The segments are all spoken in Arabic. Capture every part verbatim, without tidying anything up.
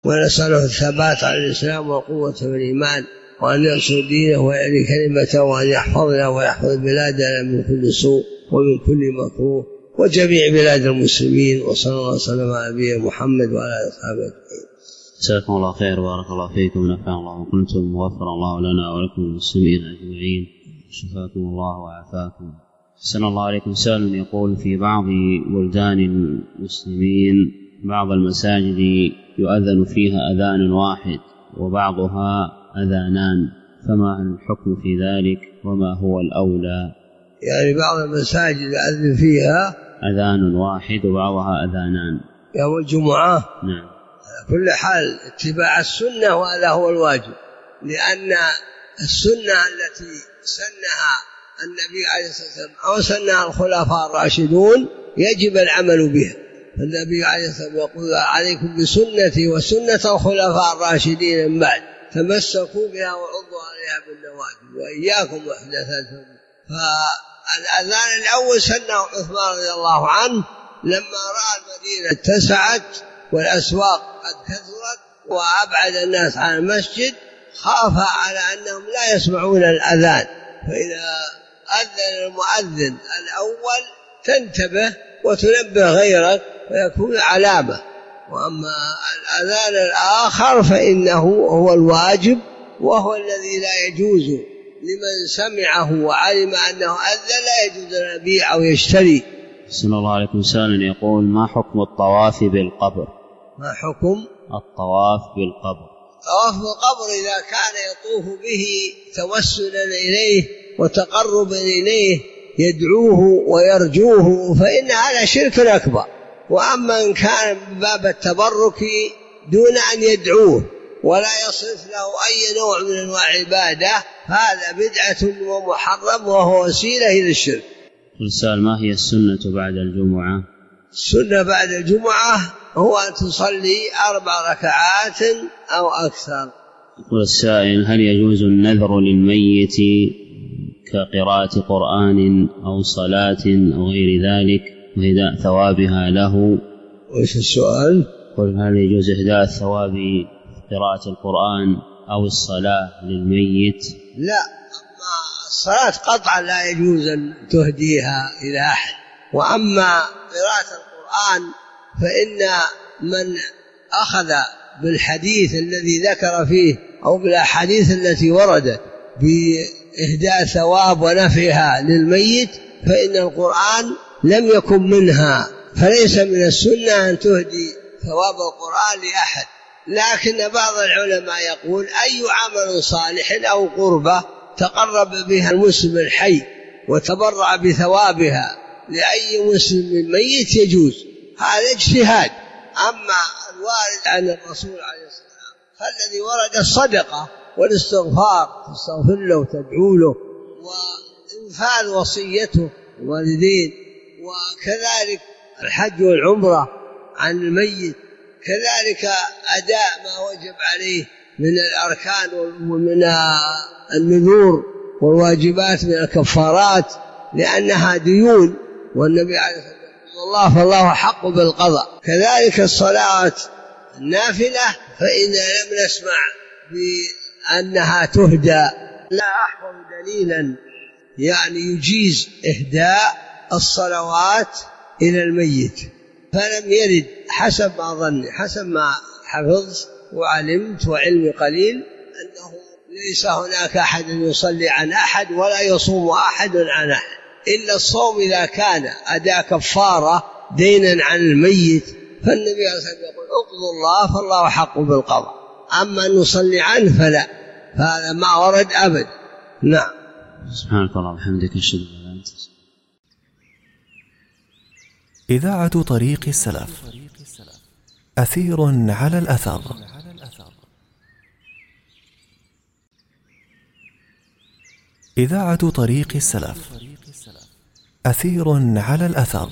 ونسأله الثبات على الإسلام والقوة بالإيمان، وأن ينصر دينه ويعلي كلمته، وأن يحفظنا ويحفظ بلادنا من كل سوء ومن كل مكروه وجميع بلاد المسلمين. وصلى الله وسلم على نبينا محمد وعلى آله وصحبه أجمعين. جزاكم الله خير وبارك الله فيكم ونفع الله وكنتم وغفر الله لنا ولكم المسلمين أجمعين. شفاكم الله وعافاكم. أحسن الله عليكم. سائل يقول: في بعض بلدان المسلمين بعض المساجد يؤذن فيها أذان واحد وبعضها أذانان، فما الحكم في ذلك وما هو الأولى؟ يعني بعض المساجد يؤذن فيها أذان واحد وبعضها أذانان يوم الجمعة. نعم. على كل حال اتباع السنة وهذا هو الواجب، لأن السنة التي سنها النبي عليه الصلاة والسلام أو سنها الخلفاء الراشدون يجب العمل بها. النبي عليه الصلاة والسلام يقول: عليكم بسنتي وسنة الخلفاء الراشدين من بعد، تمسكوا بها وعضوا عليها بالنواجذ وإياكم محدثات الأمور. فالأذان الأول سنه عثمان رضي الله عنه لما رأى المدينة اتسعت والأسواق قد كثرت وأبعد الناس عن المسجد، خاف على أنهم لا يسمعون الأذان، فإذا أذن المؤذن الأول تنتبه وتنبه غيرك ويكون علامة. وأما الأذان الآخر فإنه هو الواجب، وهو الذي لا يجوز لمن سمعه وعلم أنه أذن لا يجوز أن يبيع أو يشتري. صلى الله عليه وسلم يقول: ما حكم الطواف بالقبر؟ ما حكم الطواف بالقبر؟ طواف القبر إذا كان يطوف به توسلا إليه وتقربا إليه يدعوه ويرجوه فإن هذا شرك أكبر. وأما إن كان من باب التبرك دون أن يدعوه ولا يصرف له أي نوع من أنواع العبادة هذا بدعة ومحرم وهو وسيلة إلى الشرك. السؤال: ما هي السنة بعد الجمعة؟ السنة بعد الجمعة هو أن تصلي أربع ركعات أو أكثر. يقول السائل: هل يجوز النذر للميت كقراءة قرآن أو صلاة أو غير ذلك وإهداء ثوابها له؟ وإيش السؤال؟ قل: هل يجوز إهداء ثواب قراءة القرآن أو الصلاة للميت؟ لا، أما الصلاة قطعا لا يجوز أن تهديها إلى أحد. وأما قراءة القرآن فإن من أخذ بالحديث الذي ذكر فيه أو بالأحاديث التي وردت بإهداء ثواب ونفعها للميت فإن القرآن لم يكن منها، فليس من السنة أن تهدي ثواب القرآن لأحد. لكن بعض العلماء يقول: أي عمل صالح أو قربة تقرب بها المسلم الحي وتبرع بثوابها لأي مسلم ميت يجوز، هذا اجتهاد. أما الوارد عن الرسول عليه الصلاة والسلام فالذي ورد الصدقة والاستغفار، تستغفر له وتدعو له، وإنفاذ وصيته الوالدين، وكذلك الحج والعمرة عن الميت، كذلك أداء ما وجب عليه من الأركان ومن النذور والواجبات من الكفارات لأنها ديون، والنبي عليه الصلاة والسلام الله فالله حق بالقضاء. كذلك الصلاة النافلة فإن لم نسمع بأنها تهدى، لا أحفظ دليلا يعني يجيز إهداء الصلوات إلى الميت، فلم يرد حسب ما ظني حسب ما حفظت وعلمت وعلمي قليل أنه ليس هناك أحد يصلي عن أحد ولا يصوم أحد عن أحد، إلا الصوم إذا كان أداء كفارة دينا عن الميت، فالنبي عليه الصلاة والسلام يقول: اقضوا الله فالله حق بالقضاء. أما أن نصلي عنه فلا، فهذا ما ورد أبدا. نعم. سبحانك اللهم وبحمدك أشهد أن لا إله إلا أنت. إذاعة طريق السلف، أثير على الأثر. إذاعة طريق السلف، أثير على الأثر.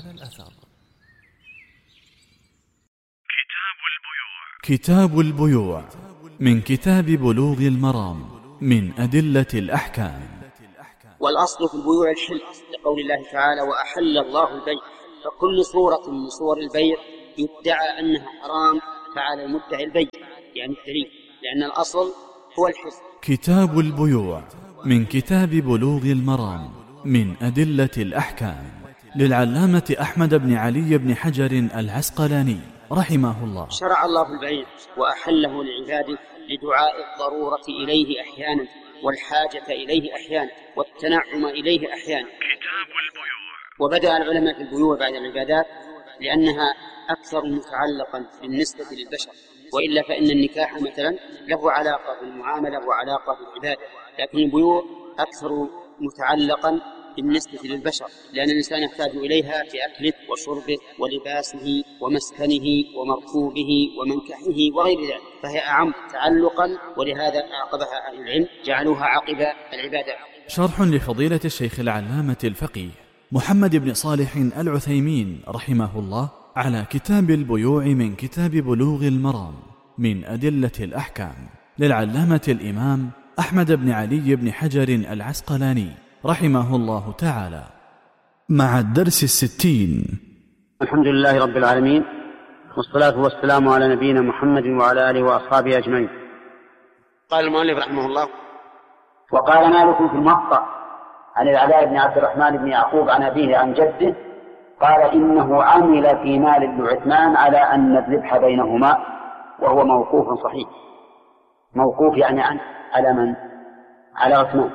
كتاب البيوع من كتاب بلوغ المرام من أدلة الأحكام. والأصل في البيوع الحل لقول الله تعالى: وأحل الله البيع، فكل صورة من صور البيع يدعى أنها حرام فعلى المدعي البيع يعني الدليل، لأن الأصل هو الحل. كتاب البيوع من كتاب بلوغ المرام من أدلة الأحكام للعلامة أحمد بن علي بن حجر العسقلاني رحمه الله. شرع الله البيع وأحله لعباده لدعاء الضرورة إليه أحيانا، والحاجة إليه أحيانا، والتنعم إليه أحيانا. كتاب البيوع. وبدأ العلماء في البيوع بعد العبادات لأنها أكثر متعلقا بالنسبة للبشر، وإلا فإن النكاح مثلا له علاقة بالمعاملة وعلاقة بالعبادة، لكن البيوع أكثر متعلقا بالنسبة للبشر، لأن الإنسان يحتاج إليها في أكله وشربه ولباسه ومسكنه ومركوبه ومنكحه وغير ذلك، فهي أعم تعلقا، ولهذا عقبها أهل العلم جعلوها عقب العبادة. شرح لفضيلة الشيخ العلامة الفقيه محمد بن صالح العثيمين رحمه الله على كتاب البيوع من كتاب بلوغ المرام من أدلة الأحكام للعلامة الإمام أحمد بن علي بن حجر العسقلاني رحمه الله تعالى، مع الدرس الستين. الحمد لله رب العالمين، والصلاة والسلام على نبينا محمد وعلى آله وأصحابه أجمعين. قال المؤلف رحمه الله: وقال مالك في الموطأ عن العلاء بن عبد الرحمن بن يعقوب عن أبيه عن جده قال إنه عمل في مال لعثمان على أن الذبح بينهما، وهو موقوف صحيح. موقوف يعني عن على من؟ على عثمان،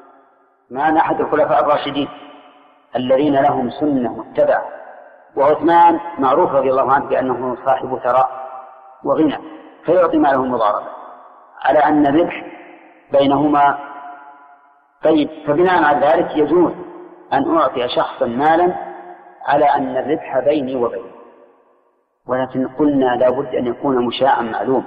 ما أحد الخلفاء الراشدين الذين لهم سنة متبعة، وعثمان معروف رضي الله عنه بأنه صاحب ثراء وغنى، فيعطي ماله المضاربة على أن الذبح بينهما. طيب، فبناء على ذلك يجوز أن أعطي شخصا مالا على أن الربح بيني وبينه، ولكن قلنا لا بد أن يكون مشاعا معلوم،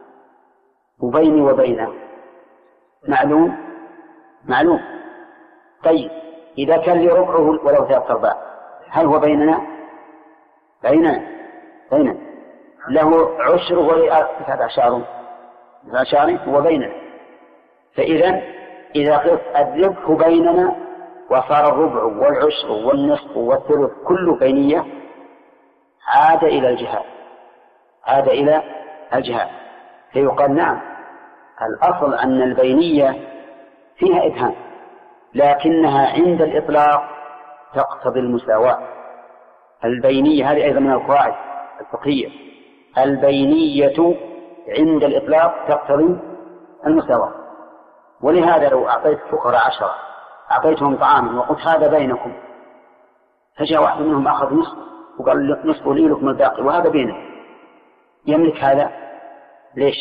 وبيني وبينه معلوم معلوم. طيب، إذا كان لي ربعه ولو ثلاثة أرباع، هل هو بيننا؟ بيننا بيننا له عشر ولي تسعة عشر عشر هو بيننا. فإذا إذا قلت الربح بيننا وصار الربع والعشر والنصف والثلث كله بينية، عاد إلى الجهاد عاد إلى الجهاد فيقال نعم، الأصل أن البينية فيها إبهام، لكنها عند الإطلاق تقتضي المساواة. البينية هذه أيضا من القواعد الفقهية، البينية عند الإطلاق تقتضي المساواة. ولهذا لو أعطيت فقراء عشرة أعطيتهم طعاما وقلت هذا بينكم، فجاء واحد منهم أخذ نصف وقال نصف لي لكم الباقي وهذا بينه، يملك هذا؟ ليش؟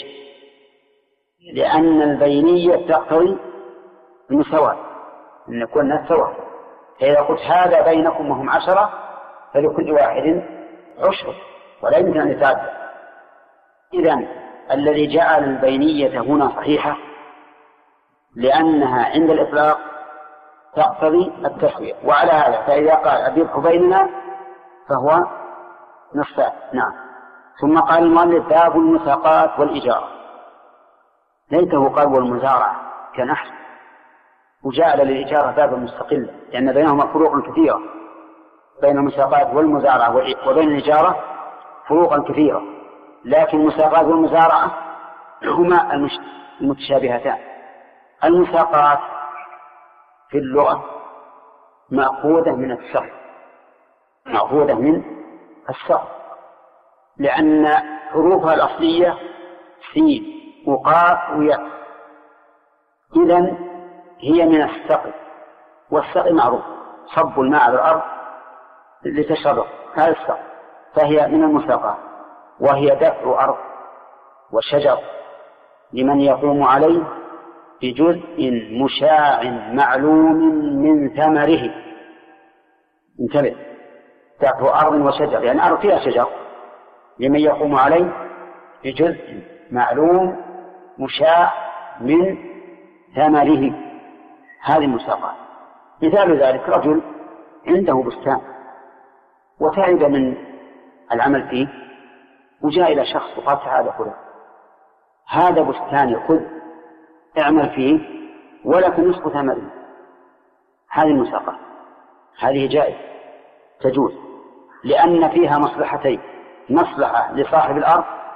لأن البينية تقتضي المساواة، أن يكون الناس سواء. فإذا قلت هذا بينكم وهم عشرة فلكل واحد عشر ولا يمكن أن يتعدى. إذن الذي جعل البينية هنا صحيحة لأنها عند الإطلاق تقتضي التسوية، وعلى هذا فإذا قال الربح بيننا فهو نصفان. نعم. ثم قال المؤلف: باب المساقات والإجارة. ليته قال والمزارعة كان أحسن، وجعل للإجارة بابا مستقلا، لأن بينهما فروق كثيرة، بين المساقات والمزارعة وبين الإجارة فروقا كثيرة، لكن المساقات والمزارعة هما المتشابهتان. المساقات في اللغة مأخوذة من السقي، مأخوذة من السقي، لأن حروفها الأصلية سين وقاف وياء، إذن هي من السقي، والسقي معروف صب الماء على الأرض لتشرب، هذا السقي، فهي من المساقات، وهي دفع أرض وشجر لمن يقوم عليه بجزء مشاع معلوم من ثمره. انتبه، دفع أرض وشجر يعني أرض فيها شجر لمن يقوم عليه بجزء معلوم مشاع من ثمره، هذه المساقات. مثال ذلك رجل عنده بستان وتعب من العمل فيه، وجاء إلى شخص وقال: تعال خذ هذا بستاني، خذ اعمل فيه ولكن نصف ثمره. هذه المساقات، هذه جائزة تجوز، لأن فيها مصلحتين: مصلحة لصاحب الأرض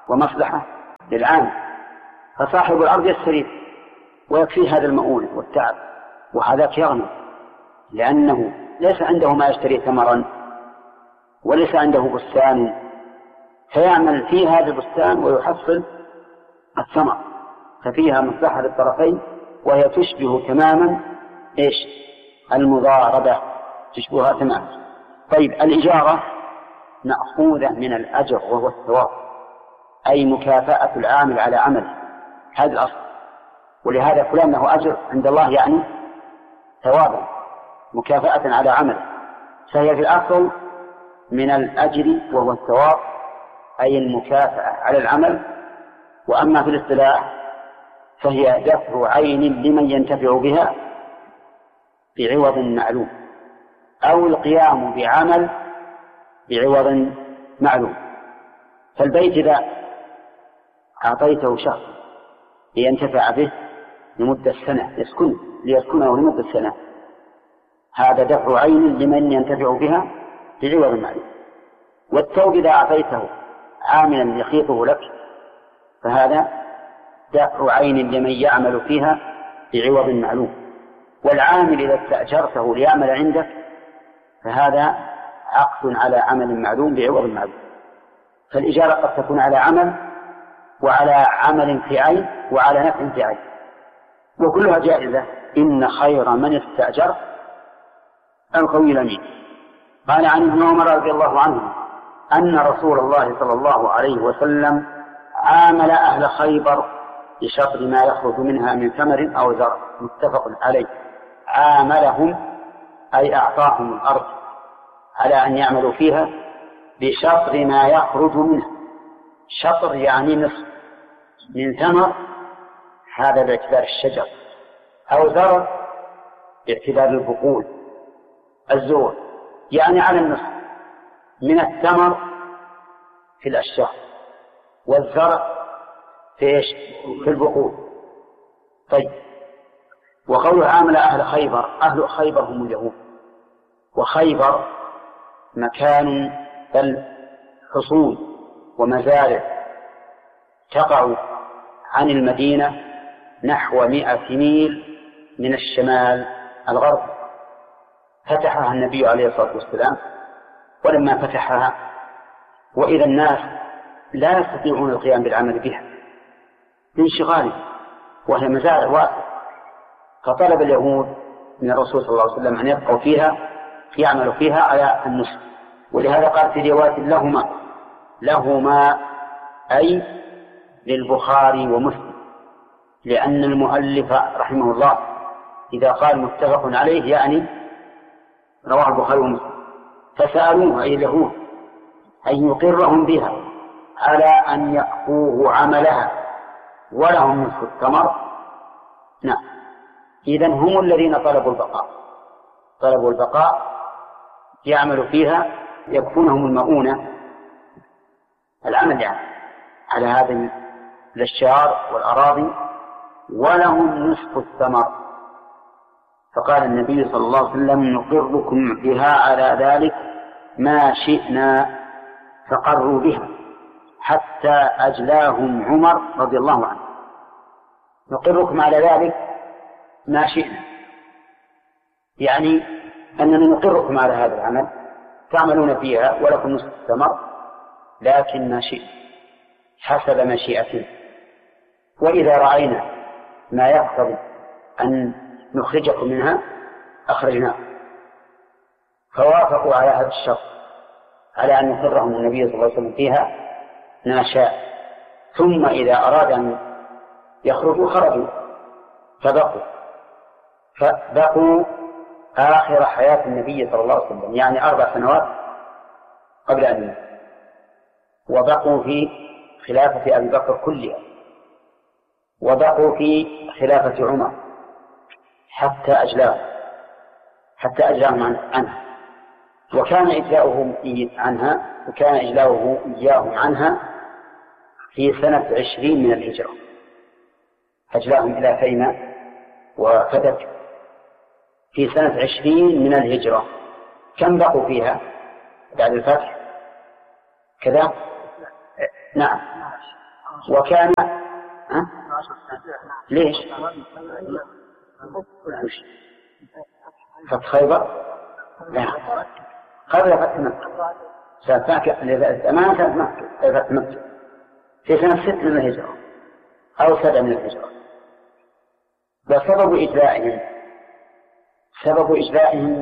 ومصلحة للعام، فصاحب الأرض يستريح ويكفيه هذا المؤونة والتعب، وهذاك يغنى لأنه ليس عنده ما يشتري ثمرا وليس عنده بستان، فيعمل في هذا البستان ويحصل الثمر، ففيها مصلحة للطرفين، وهي تشبه تماما إيش؟ المضاربة، تشبهها تماما. طيب الإجارة مأخوذة من الأجر وهو الثواب، أي مكافأة العامل على عمله، هذا الأصل. ولهذا فلان له أجر عند الله يعني ثوابا مكافأة على عمله، فهي في الأصل من الأجر وهو الثواب، أي المكافأة على العمل. وأما في الاصطلاح فهي دفع عين لمن ينتفع بها بعوض معلوم، أو القيام بعمل بعوض معلوم. فالبيت إذا أعطيته شخص لينتفع به لمدة سنة يسكن ليسكنه لمدة سنة، هذا دفع عين لمن ينتفع بها بعوض معلوم. والثوب إذا أعطيته عاملا يخيطه لك فهذا دفع عين لمن يعمل فيها بعوض معلوم. والعامل إذا استأجرته ليعمل عندك فهذا عقد على عمل معلوم بعوض معلوم. فالإجارة قد تكون على عمل وعلى عمل في عين وعلى نفع في عين، وكلها جائزة. إن خير من استأجر القوي الأمين. قال عن ابن عمر رضي الله عنه أن رسول الله صلى الله عليه وسلم عامل أهل خيبر بشطر ما يخرج منها من ثمر أو زرع، متفق عليه. عاملهم أي أعطاهم الأرض على أن يعملوا فيها بشطر ما يخرج منها. شطر يعني نصف من ثمر، هذا باعتبار الشجر، أو زرع باعتبار البقول الزروع، يعني على النصف من الثمر في الأشجار والزرع في إيش؟ في البقول. طيب، وقوله عامل أهل خيبر، أهل خيبر هم اليهود، وخيبر مكان الحصول ومزارع تقع عن المدينة نحو مئة ميل من الشمال الغرب. فتحها النبي عليه الصلاة والسلام، ولما فتحها وإذا الناس لا يستطيعون القيام بالعمل بها لانشغاله، وهي مزارع واسعة، فطلب اليهود من الرسول صلى الله عليه وسلم أن يبقوا فيها يعملوا فيها على النصف. ولهذا قال في رواية لهما لهما أي للبخاري ومسلم، لأن المؤلف رحمه الله إذا قال متفق عليه يعني رواه البخاري ومسلم، فسألوه أي اليهود أن يقرهم بها على أن يأخوه عملها ولهم نصف الثمر. نعم، إذن هم الذين طلبوا البقاء طلبوا البقاء يعملوا فيها، يكفونهم المؤونة العمل يعني على هذه الأشجار والأراضي، ولهم نصف الثمر. فقال النبي صلى الله عليه وسلم نقركم بها على ذلك ما شئنا، فقروا بها حتى أجلاهم عمر رضي الله عنه. نقركم على ذلك ما شئنا، يعني أننا نقركم على هذا العمل تعملون فيها ولكم نصف الثمر، لكن ما شئنا حسب مشيئتنا، وإذا رأينا ما يقتضي أن نخرجكم منها أخرجناه. فوافقوا على هذا الشرط، على أن يقرهم النبي صلى الله عليه وسلم فيها ما شاء. ثم إذا أراد أن يخرجوا خرجوا، فبقوا فبقوا آخر حياة النبي صلى الله عليه وسلم، يعني أربع سنوات قبل أن يموت، وبقوا في خلافة أبي بكر كلها، وبقوا في خلافة عمر حتى أجلاهم حتى أجلاهم عنها. وكان إجلاؤهم عنها وكان إجلاؤه إياهم عنها في سنة عشرين من الهجرة، أجلاهم إلى خيمة وفتك في سنة عشرين من الهجرة. كم بقوا فيها بعد الفتح كذا؟ نعم، وكان أه؟ ليش؟ فتح خيبر؟ لا، قبل فتح مكة. الأمانة كانت مكة، فتح مكة في سنة ست من الهجرة أو سبع من الهجرة. وسبب إجلائهم سبب إجلائهم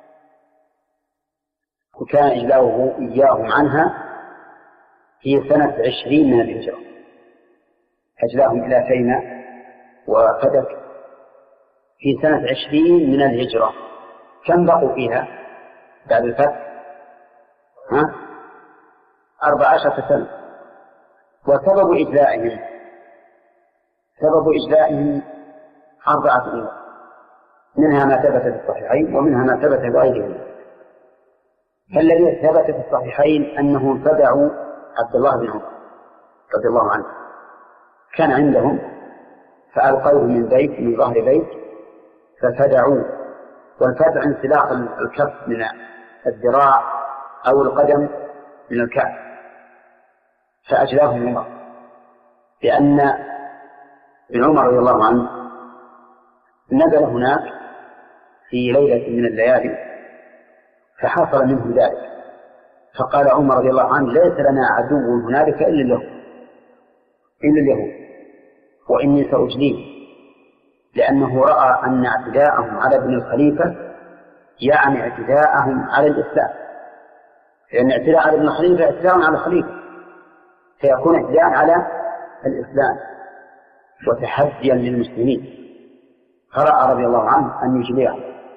وكان إجلاؤه إياهم عنها في سنة عشرين من الهجرة. أجلاهم إلى سيناء وفدك في سنة عشرين من الهجرة. كم بقوا فيها بعد الفتح؟ ها؟ أربع عشرة سنة. وسبب إجلائهم سبب إجلائهم أربعة أمور، منها ما ثبت في الصحيحين ومنها ما ثبت في غيرهم. فالذي ثبت في الصحيحين أنهم فدعوا عبد الله بن عمر رضي الله عنه، كان عندهم فألقوه من بيت من ظهر بيت ففدعوه. والفدع انسلاق الكف من الذراع أو القدم من الكعب، فأجلاهم عمر، لأن ابن عمر رضي الله عنه نزل هناك في ليلة من الليالي فحصل منه ذلك، فقال عمر رضي الله عنه: ليس لنا عدو هنالك إلا اليهود إلا اليهود وإني سأجليه، لأنه رأى أن اعتداءهم على ابن الخليفة يعني اعتداءهم على الإسلام، لأن اعتداء على ابن الخليفة اعتداء على الخليفة، فيكون اعتداء على الإسلام وتحديا للمسلمين. فرأى رضي الله عنه أن يجليه،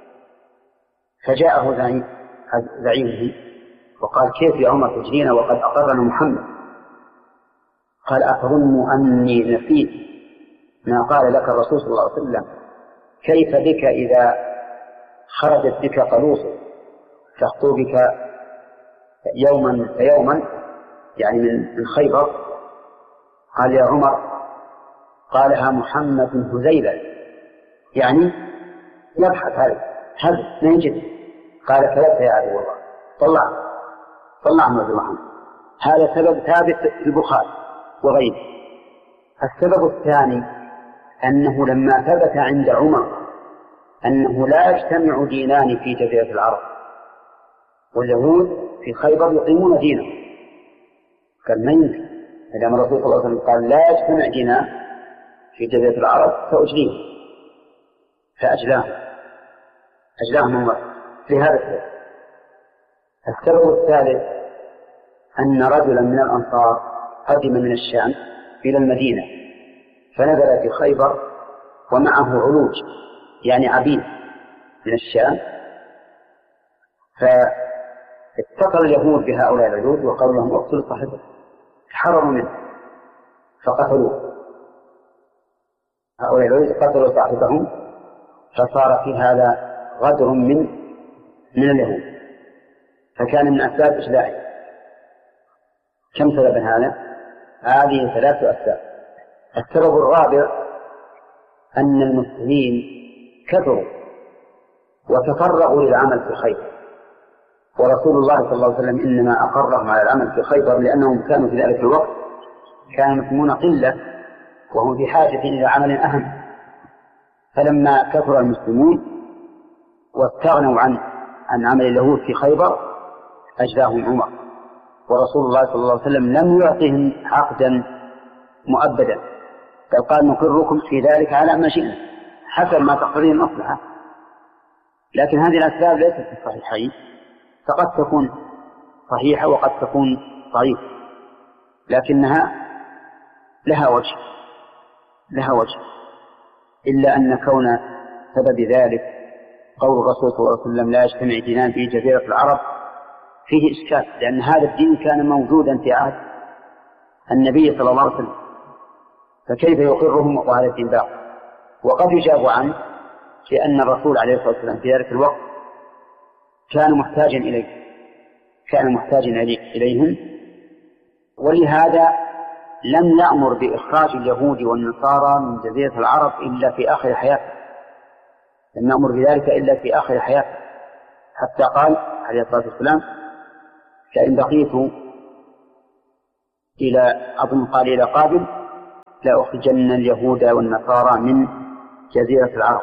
فجاءه زعيمه وقال: كيف يا عمر تجلينا وقد أقرنا محمد؟ قال: أتظن أني نسيت ما قال لك الرسول صلى الله عليه وسلم؟ كيف بك إذا خرجت بك قلوص تخطو بك يوما فيوما، يعني من خيبر؟ قال: يا عمر، قالها محمد هزيلا، يعني يبحث هذا هذا ما يجد. قال: فلت يا عدو الله، طلع طلع عن رضي الله عنه. هذا سبب ثابت في البخاري وغيره. السبب الثاني أنه لما ثبت عند عمر أنه لا يجتمع دينان في جزيرة العرب، واليهود في خيبر يقيمون دينهم، قال: ما يمكن، فلما الرسول صلى الله عليه وسلم قال: لا يجتمع دينان في جزيرة العرب فأجليه، فأجلاهم أجلاهم عمر لهذا السبب. السبب الثالث أن رجلا من الأنصار قدم من الشام إلى المدينة فنزل في خيبر ومعه علوج، يعني عبيد من الشام، فاتصل اليهود بهؤلاء العلوج وقالوا لهم: اقتلوا صاحبه، تحرروا منه، فقتلوه. هؤلاء العلوج قتلوا صاحبهم، فصار في هذا غدر من من اليهود، فكان من أسباب إجلائه. كم سببا هذا؟ هذه ثلاثة أسباب. السبب الرابع أن المسلمين كثروا وتفرغوا للعمل في خيبر، ورسول الله صلى الله عليه وسلم إنما أقرهم على العمل في خيبر لأنهم كانوا في ذلك الوقت كانوا المسلمون قلة وهم في حاجة إلى عمل أهم. فلما كثر المسلمون واستغنوا عن عن عمل اليهود في خيبر أجلاهم عمر، ورسول الله صلى الله عليه وسلم لم يعطهم عقدا مؤبدا، بل قال: نقركم في ذلك على ما شئنا حسب ما تقتضيه المصلحة. لكن هذه الأسباب ليست في الصحيحين، فقد تكون صحيحة وقد تكون ضعيفة، لكنها لها وجه لها وجه إلا أن كون سبب ذلك قول الرسول صلى الله عليه وسلم: لا يجتمع دينان في جزيرة العرب، فيه إشكال، لأن هذا الدين كان موجودا في عهد النبي صلى الله عليه وسلم، فكيف يقرهم وهذا الدين باقي؟ وقد يجاب عنه لأن الرسول عليه الصلاة والسلام في ذلك الوقت كان محتاجا إليه كان محتاجا إليهم، ولهذا لم يأمر بإخراج اليهود والنصارى من جزيرة العرب إلا في آخر حياته، لم يأمر بذلك إلا في آخر حياته، حتى قال عليه الصلاة والسلام: لئن بقيت إلى أظن قال إلى قابل لأخرجن اليهود والنصارى من جزيرة العرب.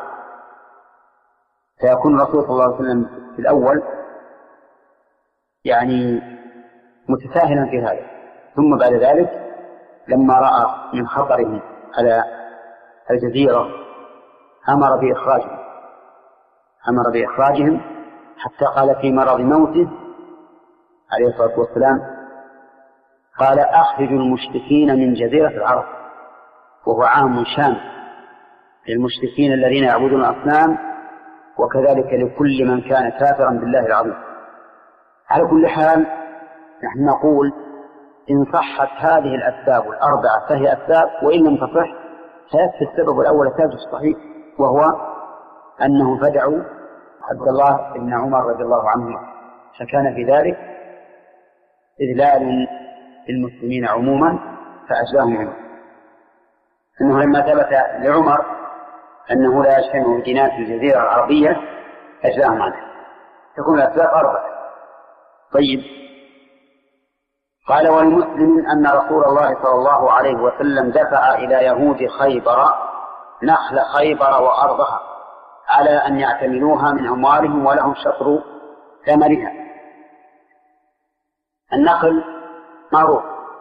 فيكون الرسول صلى الله عليه وسلم في الأول يعني متساهلا في هذا، ثم بعد ذلك لما رأى من خطرهم على الجزيرة أمر بإخراجهم أمر بإخراجهم حتى قال في مرض موته عليه الصلاة والسلام قال أخرجوا المشركين من جزيرة العرب، وهو عام شامل للمشركين الذين يعبدون الأصنام وكذلك لكل من كان كافرا بالله العظيم. على كل حال نحن نقول إن صحت هذه الأسباب الأربعة فهي أسباب، وإن لم تصح فيكفي السبب الأول الثابت الصحيح، وهو أنه فدعوا عبد الله بن عمر رضي الله عنهما، فكان في ذلك إذلال للمسلمين عموما فأجلاهم عمر. إنه لما ثبت لعمر أنه لا يجتمع دينار في الجزيرة العربية أجلاهم عنه. تكون الأسباب أربعة. طيب، قال ولمسلم أن رسول الله صلى الله عليه وسلم دفع إلى يهود خيبر نخل خيبر وأرضها على أن يعتملوها من أموالهم ولهم شطر ثمرها. النخل معروف،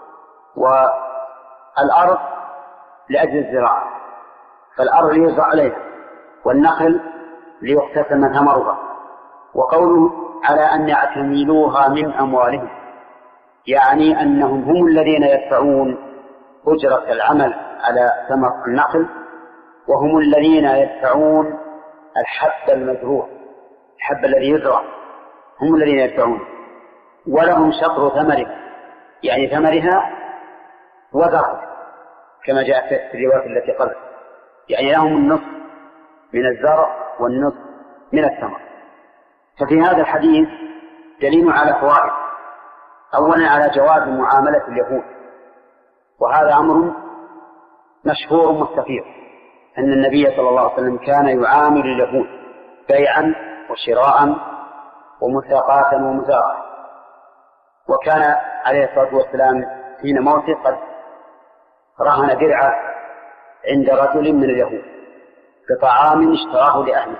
والأرض لأجل الزراعة، فالأرض ليزرع عليها، والنخل ليقتسم ثمرها. وقوله على أن يعتملوها من أموالهم يعني أنهم هم الذين يدفعون أجرة العمل على ثمر النخل، وهم الذين يدفعون الحب المزروع، الحب الذي يزرع هم الذين يدفعون، ولهم شطر ثمرها يعني ثمرها وزرعها كما جاء في الرواية التي قبل، يعني لهم النصف من الزرع والنصف من الثمر. ففي هذا الحديث دليل على فوائد. أولا على جواز معاملة اليهود، وهذا أمر مشهور مستفيض أن النبي صلى الله عليه وسلم كان يعامل اليهود بيعا وشراء ومساقاة ومزارعة. وكان عليه الصلاة والسلام حين موته قد رهن درعه عند رجل من اليهود بطعام اشتراه لأهله.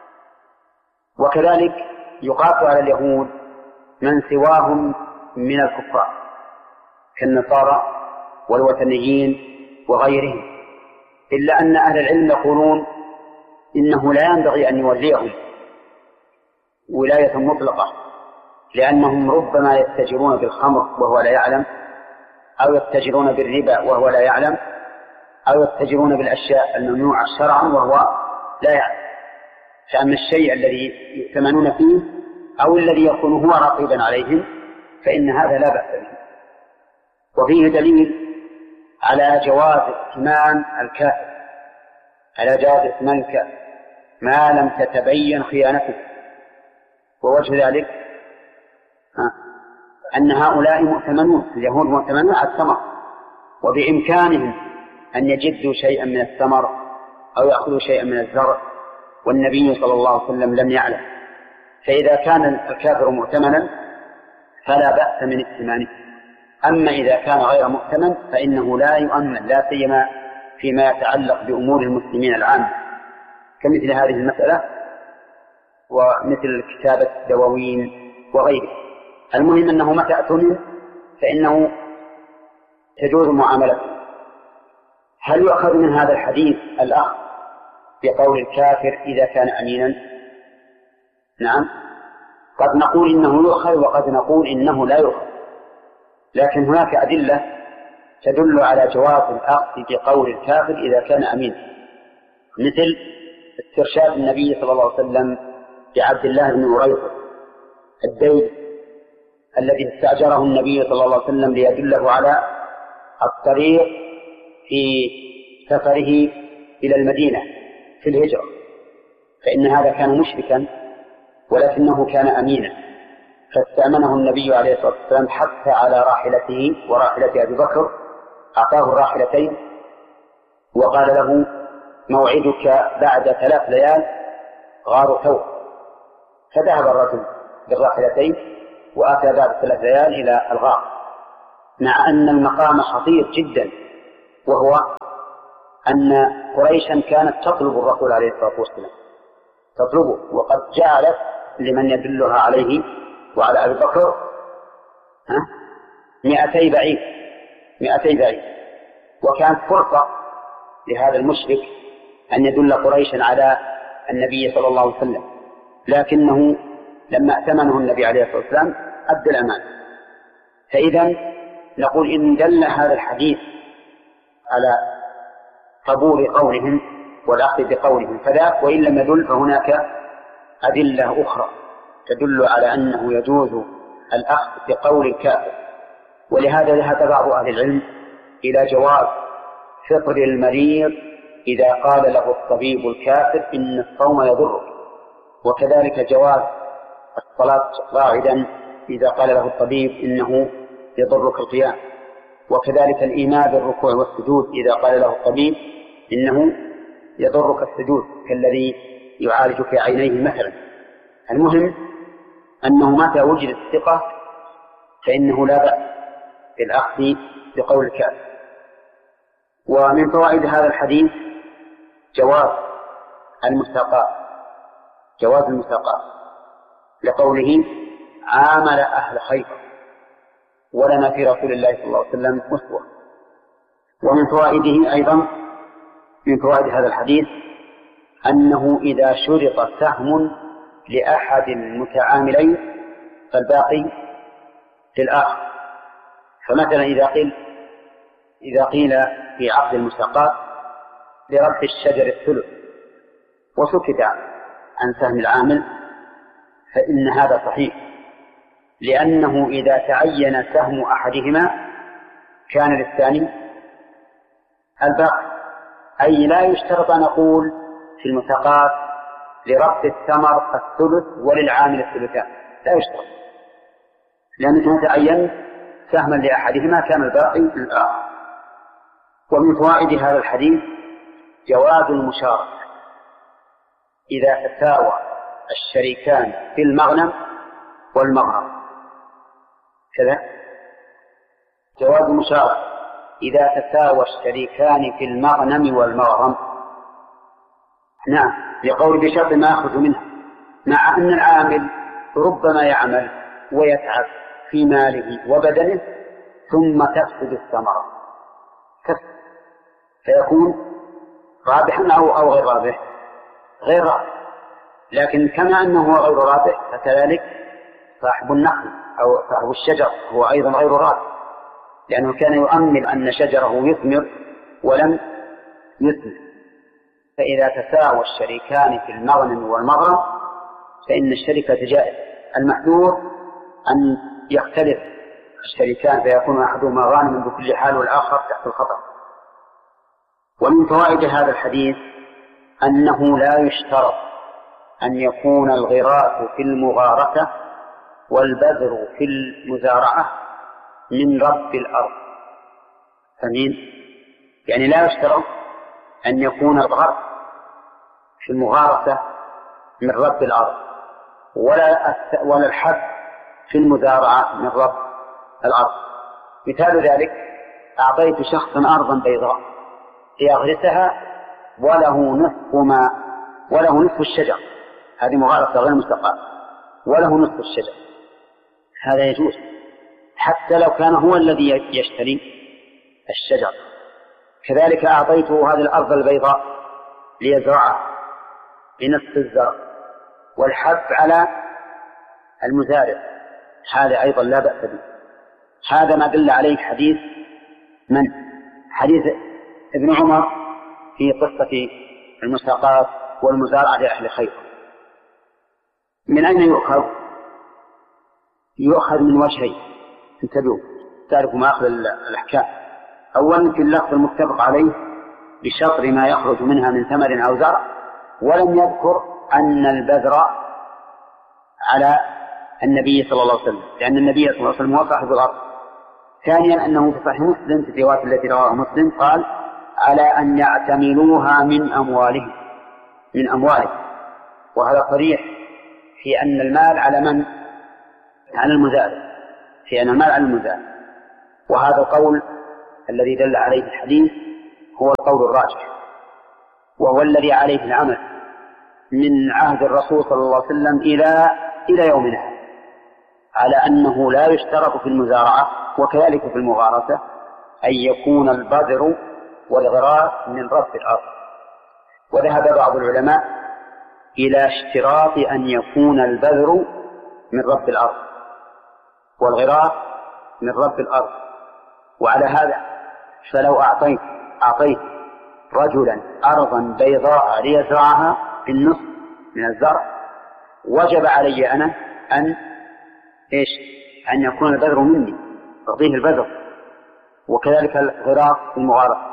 وكذلك يقاس على اليهود من سواهم من الكفار كالنصارى والوثنيين وغيرهم، إلا أن أهل العلم يقولون إنه لا ينبغي أن يوليهم ولاية مطلقة، لأنهم ربما يتجرون بالخمر وهو لا يعلم، أو يتجرون بالربا وهو لا يعلم، أو يتجرون بالأشياء الممنوعة شرعا وهو لا يعلم. فأما الشيء الذي يؤتمنون فيه أو الذي يكون هو رقيبا عليهم فإن هذا لا بأس به. وفيه دليل على جواز ائتمان الكافر، على جواز ائتمان الكافر ما لم تتبين خيانته. ووجه ذلك أن هؤلاء مؤتمنون، اليهود مؤتمنون على الثمر، وبإمكانهم أن يجدوا شيئا من الثمر أو يأخذوا شيئا من الزرع، والنبي صلى الله عليه وسلم لم يعلم. فإذا كان الكافر مؤتمنا فلا بأس من ائتمانه. أما إذا كان غير مؤتمن فإنه لا يؤمن، لا سيما فيما يتعلق بأمور المسلمين العامة كمثل هذه المسألة ومثل كتابة دواوين وغيره. المهم أنه متى أؤتمن فإنه تجوز معاملته. هل يؤخذ من هذا الحديث الأخذ بقول الكافر إذا كان أمينا؟ نعم، قد نقول إنه يؤخذ وقد نقول إنه لا يؤخذ، لكن هناك أدلة تدل على جواز الأخذ بقول الكافر إذا كان أمينا، مثل استرشاد النبي صلى الله عليه وسلم بعبد الله بن أريقط الدين الذي استأجره النبي صلى الله عليه وسلم ليدله على الطريق في سفره إلى المدينة في الهجرة، فإن هذا كان مشركا ولكنه كان أمينا، فاستأمنه النبي عليه الصلاة والسلام حتى على راحلته وراحلة أبي بكر، أعطاه الراحلتين وقال له موعدك بعد ثلاث ليال غار ثور. فذهب الرجل بالراحلتين وأتى بعد ثلاث ليال إلى الغار، مع أن المقام خطير جدا، وهو أن قريشا كانت تطلب الرسول عليه الصلاة والسلام، تطلبه، وقد جعلت لمن يدلها عليه وعلى أبي بكر ها مئتي بعيد مئتي بعيد وكانت فرصة لهذا المشرك أن يدل قريشا على النبي صلى الله عليه وسلم، لكنه لما ائتمنه النبي عليه الصلاة والسلام أدى الأمان. فإذا نقول إن دل هذا الحديث على قبول قولهم والأخذ بقولهم فذاك، وإن لم يدل فهناك أدلة أخرى تدل على أنه يجوز الأخذ بقول الكافر. ولهذا ذهب بعض أهل العلم إلى جواز فطر المريض إذا قال له الطبيب الكافر إن الصوم يضرك، وكذلك جواز الصلاة قاعدا إذا قال له الطبيب إنه يضرك القيام، وكذلك الإيمان بالركوع والسجود إذا قال له الطبيب إنه يضرك السجود كالذي يعالج في عينيه مثلا. المهم أنه متى وجدت الثقة فإنه لا بأس بالأخذ بقول الكافر. ومن فوائد هذا الحديث جواز المساقات جواز المساقات لقوله عامل أهل خيبر ولنا في رسول الله صلى الله عليه وسلم أسوة. ومن فوائده أيضا من فوائد هذا الحديث أنه إذا شرط سهم لأحد المتعاملين فالباقي للآخر. فمثلا إذا قيل إذا قيل في عقد المساقات لرب الشجر الثلث وسكت عن سهم العامل فإن هذا صحيح، لأنه إذا تعين سهم أحدهما كان للثاني الباقي. أي لا يشترط أن نقول في المساقات لرب الثمر الثلث وللعامل الثلثان، لا يشترط، لأنك تعين سهما لأحدهما كان الباقي للآخر. ومن فوائد هذا الحديث جواز المشاركة إذا تساوى الشريكان في المغنم والمغرم، كذا جواز المشاركة إذا تساوى الشريكان في المغنم والمغرم. نعم، لقول بشرط ما يأخذ منها، مع أن العامل ربما يعمل ويتعب في ماله وبدنه ثم تفسد الثمرة تفسد فيكون رابحا أو, أو غير رابح غير رابح. لكن كما أنه غير رابح فكذلك صاحب النخل أو صاحب الشجر هو أيضا غير رابح، لأنه كان يؤمل أن شجره يثمر ولم يثمر. فإذا تساوى الشريكان في المغنم والمغرم فإن الشركة جائز. المحذور أن يختلف الشريكان فيكون أحدهما غانما بكل حال والآخر تحت الخطر. ومن فوائد هذا الحديث أنه لا يشترط أن يكون الغراس في المغارسة والبذر في المزارعة من رب الأرض. فمين؟ يعني لا يشترط أن يكون الغرس في المغارسة من رب الأرض ولا ولا الحب في المزارعة من رب الأرض. مثال ذلك أعطيت شخصا أرضا بيضاء ليغرسها وله نصف ما وله نصف الشجر، هذه مغارسة غير مستقاة، وله نصف الشجر، هذا يجوز حتى لو كان هو الذي يشتري الشجر. كذلك أعطيته هذه الأرض البيضاء ليزرعها بنصف الزرع والحب على المزارع، هذا أيضا لا بأس به. هذا ما دل عليه حديث من؟ حديث ابن عمر في قصة المساقات والمزارعة لأهل خيبر. من أين يؤخذ؟ يؤخذ من وجهين، انتبهوا تعرفوا ما أخذ الأحكام. أولا في اللفظ المتفق عليه بشطر ما يخرج منها من ثمر أو زرع، ولم يذكر أن البذر على النبي صلى الله عليه وسلم، لأن النبي صلى الله عليه وسلم هو صاحب الأرض. ثانيا أنه في صحيح مسلم في الرواية التي رواه مسلم قال على أن يعتملوها من أموالهم من أموالهم وهذا صريح في أن المال على من؟ على المزارع، في أن المال على المزارع. وهذا القول الذي دل عليه الحديث هو القول الراجح، وهو الذي عليه العمل من عهد الرسول صلى الله عليه وسلم إلى إلى يومنا، على أنه لا يشترط في المزارعة وكذلك في المغارسة أن يكون البذر والغراس من رب الأرض. وذهب بعض العلماء إلى اشتراط أن يكون البذر من رب الأرض والغراس من رب الأرض. وعلى هذا فلو أعطيت أعطيت رجلا أرضا بيضاء ليزرعها بالنصف من الزرع وجب علي أنا أن إيش أن يكون البذر مني، أعطيه البذر، وكذلك الغراس المغارسة.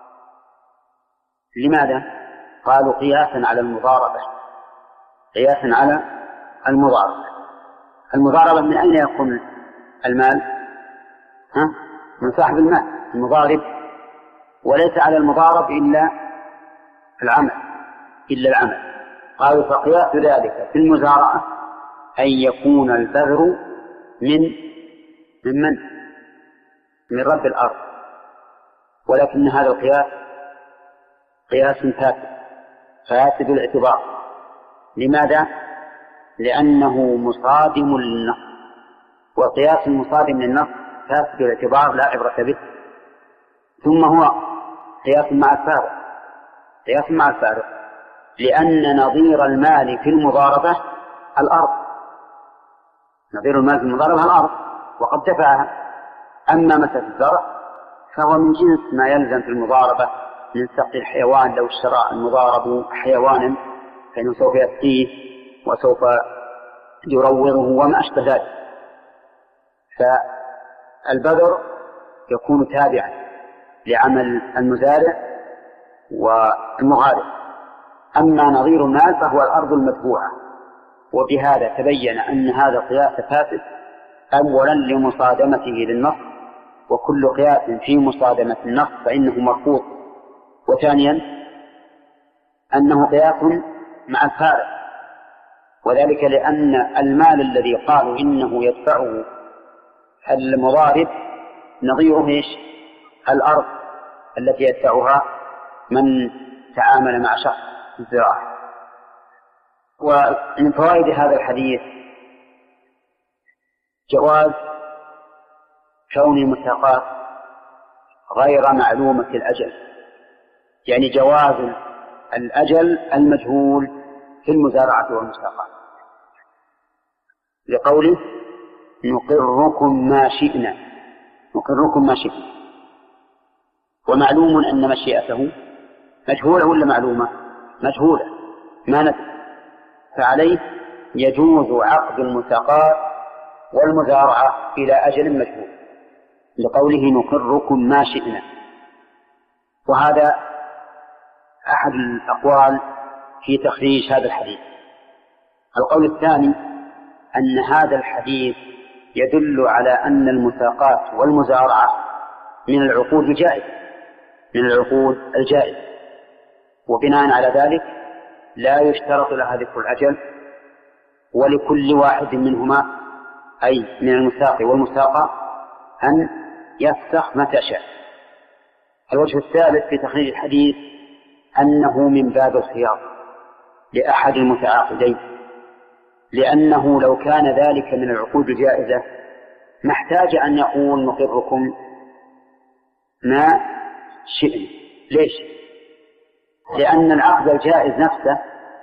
لماذا؟ قالوا قياسا على المضاربة، قياسا على المضاربة. المضاربة من أين يكون المال؟ ها؟ من صاحب المال المضارب، وليس على المضارب إلا العمل إلا العمل. قالوا فقياس ذلك في المزارعة أن يكون البذر من من من؟ من رب الأرض. ولكن هذا القياس قياس فاسد فاسد الاعتبار. لماذا؟ لأنه مصادم للنص، والقياس المصادم للنص فاسد الاعتبار لا عبرة به. ثم هو قياس مع الفارق، قياس مع الفارق لأن نظير المال في المضاربة الأرض، نظير المال في المضاربة الأرض وقد دفعها. أما مسألة الزرع فهو من جنس ما يلزم في المضاربة من سقي الحيوان. لو اشترى المضارب حيوانا فإنه سوف يسقيه وسوف يروضه وما أشبه ذلك. فالبذر يكون تابعا لعمل المزارع والمغارس. أما نظير المال فهو الأرض المتبوعة. وبهذا تبين أن هذا القياس فاسد، أولا لمصادمته للنص، وكل قياس في مصادمة النص فإنه مرفوض، وثانيا أنه قياس مع الفارق، وذلك لأن المال الذي قالوا إنه يدفعه المضارب نظيره إيش؟ الأرض التي يدفعها من تعامل مع شخص في الزراعة. ومن فوائد هذا الحديث جواز كون المساقات غير معلومة الأجل، يعني جواز الأجل المجهول في المزارعة والمساقات، لقوله نقركم ما شئنا، نقركم ما شئنا. ومعلوم أن مشيئته مجهولة ولا معلومة؟ مجهولة ما ندري، فعليه يجوز عقد المساقات والمزارعة إلى أجل مجهول، لقوله نقركم ما شئنا. وهذا أحد الأقوال في تخريج هذا الحديث. القول الثاني أن هذا الحديث يدل على أن المساقات والمزارعة من العقود الجائزة، من العقود الجائزة، وبناء على ذلك لا يشترط لها ذكر الأجل، ولكل واحد منهما أي من المساقي والمساقى أن يفسخ متى شاء. الوجه الثالث في تخريج الحديث أنه من باب الخيار لأحد المتعاقدين، لأنه لو كان ذلك من العقود الجائزة ما احتاج أن يقول نقركم ما شئنا. ليش؟ لأن العقد الجائز نفسه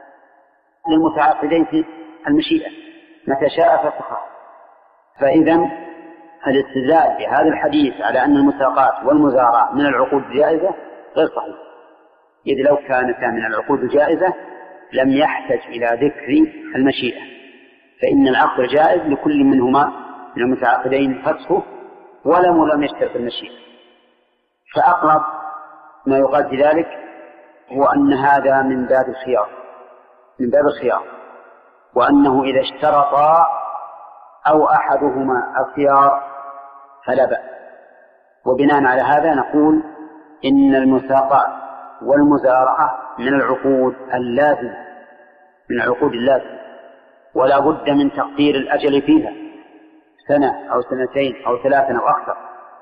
للمتعاقدين في المشيئة، متى شاء فسخه. فإذا الاستدلال بهذا الحديث على أن المساقات والمزارعة من العقود الجائزة غير صحيح، إذ لو كانتا من العقود الجائزة لم يحتج إلى ذكر المشيئة، فإن العقد الجائز لكل منهما من المتعاقدين فسخه ولم لم يشترط المشيئة. فأقرب ما يقال في ذلك هو أن هذا من باب الخيار، من باب الخيار، وأنه إذا اشترطا أو أحدهما الخيار فلا بأس. وبناء على هذا نقول إن المساقات والمزارعة من العقود اللازمة، من العقود اللازمة، ولا بد من تقدير الأجل فيها سنة أو سنتين أو ثلاثة أو أكثر،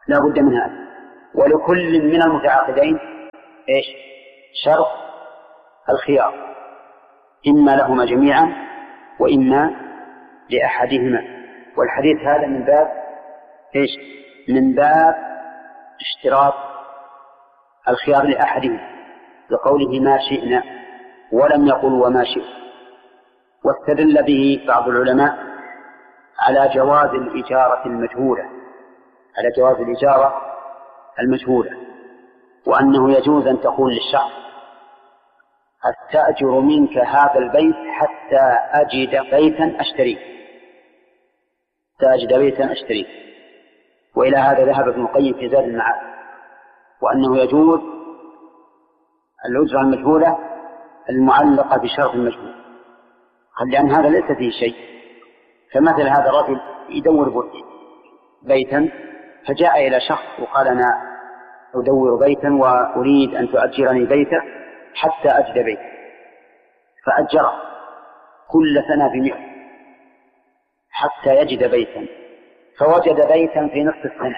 لا بد من هذا. ولكل من المتعاقدين إيش؟ شرط الخيار، إما لهما جميعا وإما لأحدهما. والحديث هذا من باب إيش؟ من باب اشتراط الخيار لأحدهما، لقوله ما شئنا، ولم يقل وما شئت. واستدل به بعض العلماء على جواز الإجارة المجهولة، على جواز الإجارة المجهولة، وأنه يجوز أن تقول للشخص أستأجر منك هذا البيت حتى أجد بيتا أشتريه، أستأجد بيتا أشتريه. وإلى هذا ذهب ابن القيم في زاد المعاد، وأنه يجوز الأجرة المجهولة المعلقة بشرط المجهول، لأن هذا ليس فيه شيء. فمثل هذا الرجل يدور بيتا، فجاء إلى شخص وقال أنا أدور بيتا وأريد أن تؤجرني بيتا حتى أجد بيتا، فأجره كل سنة بمئة حتى يجد بيتا، فوجد بيتا في نصف السنة،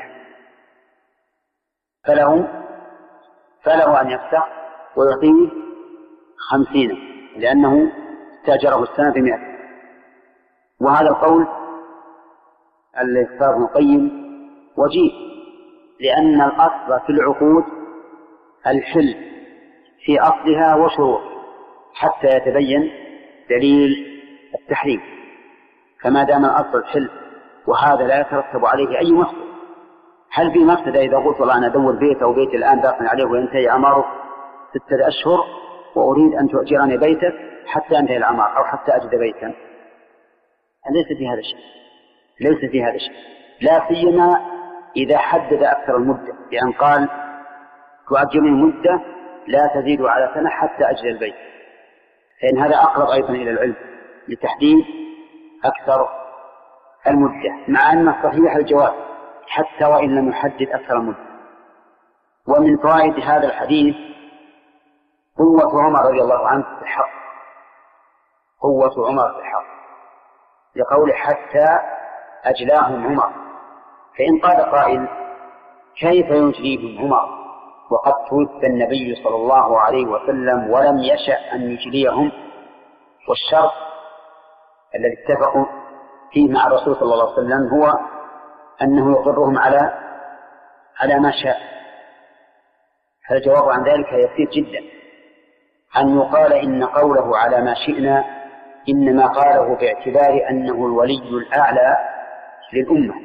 فله فله أن يفتح ويعطيه خمسين، لأنه استأجره السنة بمئة. وهذا القول اللي اختاره ابن القيم وجيه، لأن الأصل في العقود الحل في أصلها وشروط حتى يتبين دليل التحريم. فما دام الأصل الحل وهذا لا يترتب عليه أي مفسدة. هل في مفسدة إذا قلت والله أنا أدور بيت أو بيت الآن باق عليه وينتهي أعماره ستة أشهر وأريد أن تؤجرني بيتك حتى ينتهي الأعمار أو حتى أجد بيتا؟ ليس في هذا الشيء، ليس في هذا الشيء، لا سيما إذا حدد أكثر المدة، لأن قال تؤجرني مدة لا تزيد على سنة حتى أجد البيت، فإن هذا أقرب أيضا إلى العلم لتحديد أكثر المدة، مع أن الصحيح الجواز حتى وإن لم يحدد أكثر المدة. ومن فوائد هذا الحديث قوة عمر رضي الله عنه في الحق، قوة عمر في الحق، لقول حتى أجلاهم عمر. فإن قال قائل كيف يجليهم عمر وقد توفي النبي صلى الله عليه وسلم ولم يشأ أن يجليهم، والشرط الذي اتفقوا فيه مع الرسول صلى الله عليه وسلم هو أنه يقرهم على على ما شاء. فالجواب عن ذلك يسير جدا، أن يقال إن قوله على ما شئنا إنما قاله باعتبار أنه الولي الأعلى للأمة،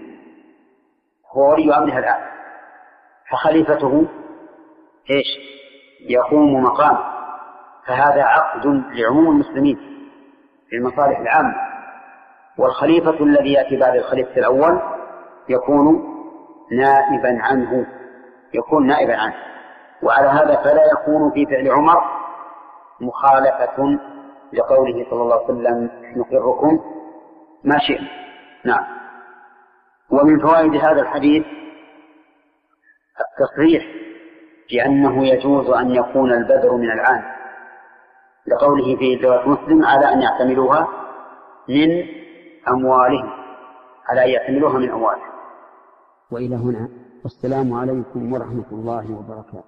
هو ولي أمرها الأعلى، فخليفته إيش؟ يقوم مقام، فهذا عقد لعموم المسلمين للمصالح العامة. والخليفة الذي يأتي بعد الخليفة الأول يكون نائبا عنه، يكون نائبا عنه. وعلى هذا فلا يكون في فعل عمر مخالفة لقوله صلى الله عليه وسلم نقركم ما شئنا. نعم. ومن فوائد هذا الحديث التصريح بأنه يجوز أن يكون البذر من العام، لقوله في رواية مسلم على أن يعتملوها من أموالهم، على أن يعتملوها من أموالهم. وإلى هنا والسلام عليكم ورحمة الله وبركاته.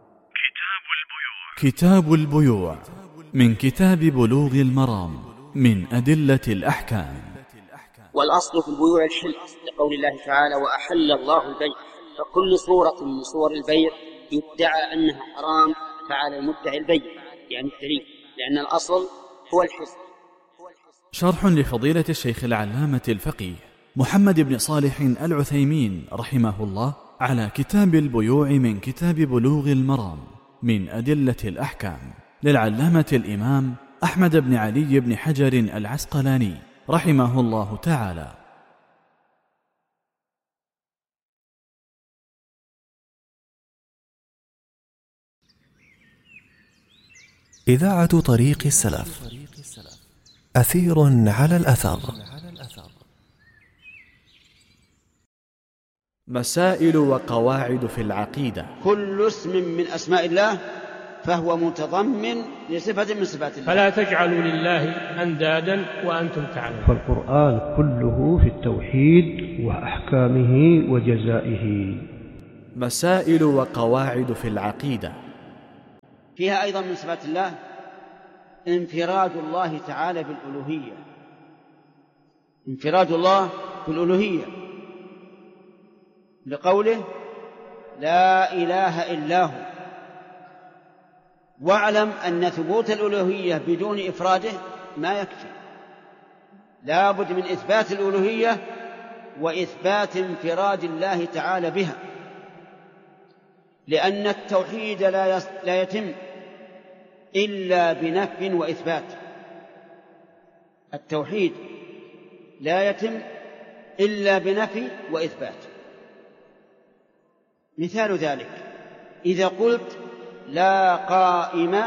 كتاب البيوع من كتاب بلوغ المرام من أدلة الأحكام. والأصل في البيوع الحل، لقول الله تعالى وأحل الله البيع، فكل صورة من صور البيع يدعى أنها حرام فعلى المدعي البيع، يعني الدليل، لأن الأصل هو الحل. شرح لفضيلة الشيخ العلامة الفقيه محمد بن صالح العثيمين رحمه الله على كتاب البيوع من كتاب بلوغ المرام من أدلة الأحكام للعلامة الإمام أحمد بن علي بن حجر العسقلاني رحمه الله تعالى. إذاعة طريق السلف، أثير على الأثر. مسائل وقواعد في العقيدة. كل اسم من أسماء الله فهو متضمن لصفة من صفات الله، فلا تجعلوا لله أندادا وأنتم تعلمون. فالقرآن كله في التوحيد وأحكامه وجزائه. مسائل وقواعد في العقيدة. فيها أيضا من صفات الله انفراد الله تعالى بالألوهية، انفراد الله بالألوهية لقوله لا إله إلا هو. واعلم أن ثبوت الألوهية بدون إفراده ما يكفي، لا بد من إثبات الألوهية وإثبات انفراد الله تعالى بها، لأن التوحيد لا, يس... لا يتم إلا بنفي وإثبات. التوحيد لا يتم إلا بنفي وإثبات. مثال ذلك إذا قلت لا قائم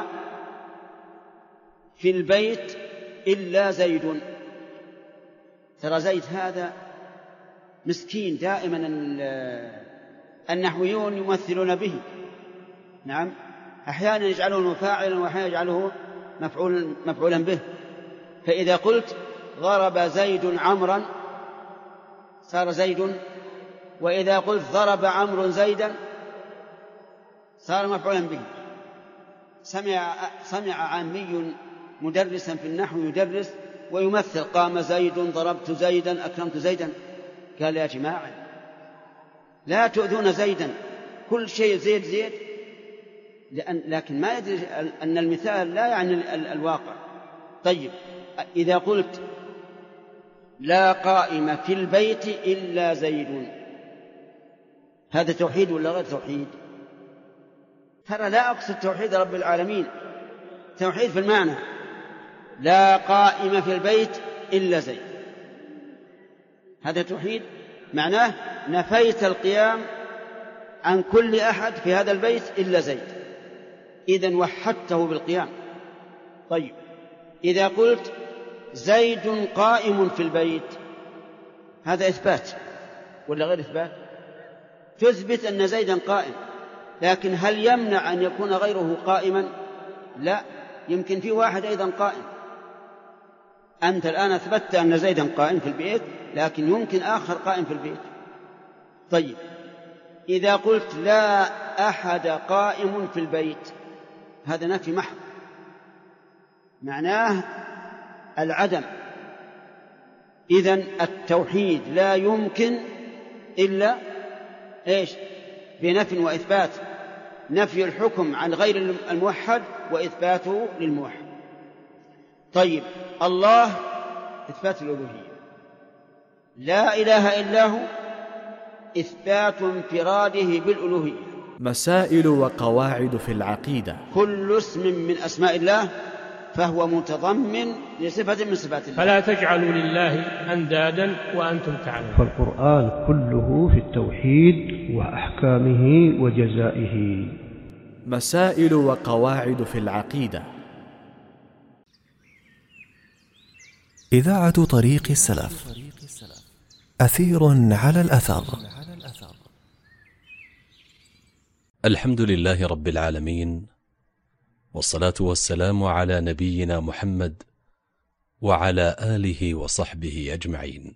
في البيت إلا زيد، ترى زيد هذا مسكين دائما النحويون يمثلون به، نعم، أحيانا يجعلونه فاعلا وأحيانا يجعله مفعولا مفعولا به. فإذا قلت ضرب زيد عمرا صار زيد، وإذا قلت ضرب عمرو زيدا صار مفعولا به. سمع سمع عامي مدرسا في النحو يدرس ويمثل قام زيد ضربت زيدا أكرمت زيدا، قال يا جماعة لا تؤذون زيدا، كل شيء زيد زيد، لأن لكن ما يدري أن المثال لا يعني الواقع. طيب إذا قلت لا قائم في البيت إلا زيد، هذا توحيد ولا غير توحيد؟ ترى لا أقصد توحيد رب العالمين، توحيد في المعنى، لا قائم في البيت إلا زيد، هذا توحيد معناه نفيت القيام عن كل أحد في هذا البيت إلا زيد، إذن وحدته بالقيام. طيب إذا قلت زيد قائم في البيت، هذا إثبات ولا غير إثبات؟ تثبت أن زيدا قائم، لكن هل يمنع أن يكون غيره قائما؟ لا، يمكن في واحد أيضا قائم. أنت الآن أثبتت أن زيدا قائم في البيت، لكن يمكن آخر قائم في البيت. طيب إذا قلت لا أحد قائم في البيت، هذا نفي محض، معناه العدم. إذن التوحيد لا يمكن إلا إيش؟ بنفي وإثبات، نفي الحكم عن غير الموحد وإثباته للموحد. طيب الله إثبات الألوهية، لا إله إلا هو إثبات انفراده بالألوهية. مسائل وقواعد في العقيدة. كل اسم من أسماء الله فهو متضمن لصفة من صفات الله. فلا تجعلوا لله أندادا وأنتم تعلمون. فالقرآن كله في التوحيد وأحكامه وجزائه. مسائل وقواعد في العقيدة. إذاعة طريق السلف، أثير على الأثر. الحمد لله رب العالمين، والصلاة والسلام على نبينا محمد وعلى آله وصحبه أجمعين.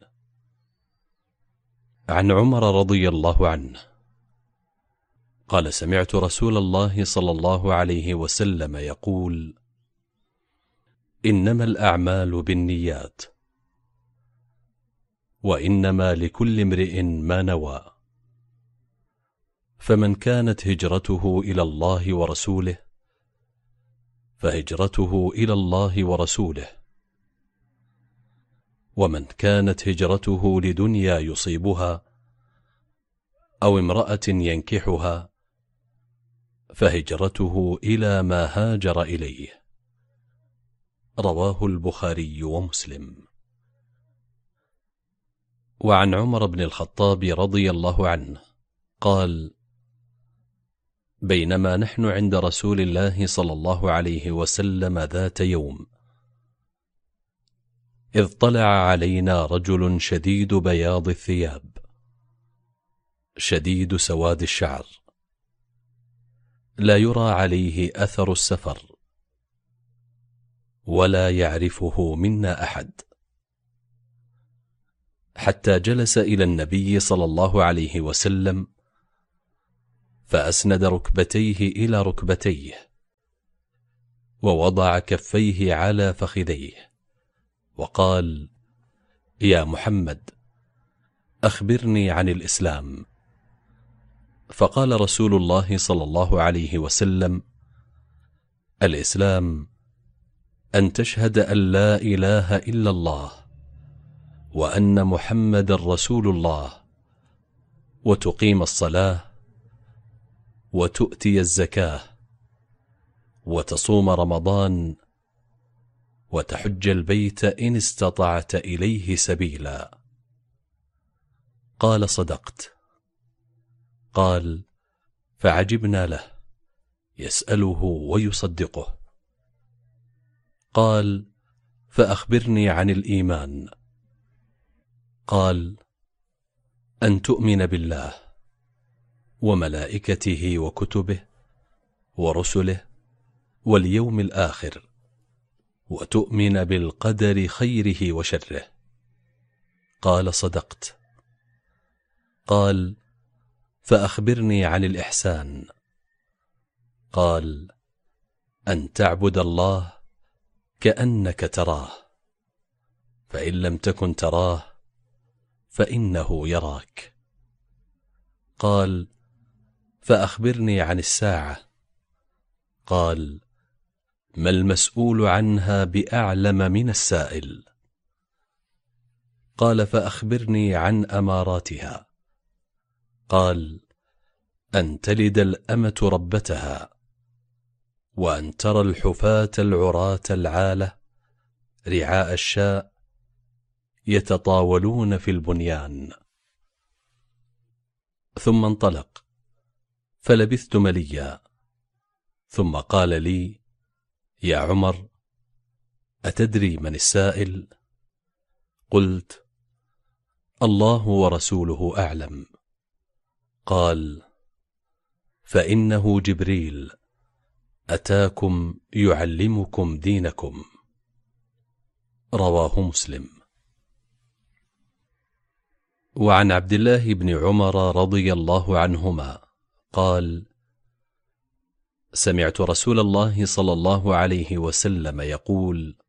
عن عمر رضي الله عنه قال: سمعت رسول الله صلى الله عليه وسلم يقول: إنما الأعمال بالنيات، وإنما لكل امرئ ما نوى، فمن كانت هجرته إلى الله ورسوله فهجرته إلى الله ورسوله، ومن كانت هجرته لدنيا يصيبها أو امرأة ينكحها فهجرته إلى ما هاجر إليه. رواه البخاري ومسلم. وعن عمر بن الخطاب رضي الله عنه قال: بينما نحن عند رسول الله صلى الله عليه وسلم ذات يوم، إذ طلع علينا رجل شديد بياض الثياب شديد سواد الشعر، لا يرى عليه أثر السفر، ولا يعرفه منا أحد، حتى جلس إلى النبي صلى الله عليه وسلم فأسند ركبتيه إلى ركبتيه ووضع كفيه على فخذيه وقال: يا محمد، أخبرني عن الإسلام. فقال رسول الله صلى الله عليه وسلم: الإسلام أن تشهد أن لا إله إلا الله وأن محمد رسول الله، وتقيم الصلاة، وتؤتي الزكاة، وتصوم رمضان، وتحج البيت إن استطعت إليه سبيلا. قال: صدقت. قال: فعجبنا له، يسأله ويصدقه. قال: فأخبرني عن الإيمان. قال: أن تؤمن بالله وملائكته وكتبه ورسله واليوم الآخر، وتؤمن بالقدر خيره وشره. قال: صدقت. قال: فأخبرني عن الإحسان. قال: أن تعبد الله كأنك تراه، فإن لم تكن تراه فإنه يراك. قال: فأخبرني عن الساعة. قال: ما المسؤول عنها بأعلم من السائل. قال: فأخبرني عن أماراتها. قال: أن تلد الأمة ربتها، وأن ترى الحفاة العراة العالة رعاء الشاء يتطاولون في البنيان. ثم انطلق، فلبثت مليا، ثم قال لي: يا عمر، أتدري من السائل؟ قلت: الله ورسوله أعلم. قال: فإنه جبريل أتاكم يعلمكم دينكم. رواه مسلم. وعن عبد الله بن عمر رضي الله عنهما قال: سمعت رسول الله صلى الله عليه وسلم يقول: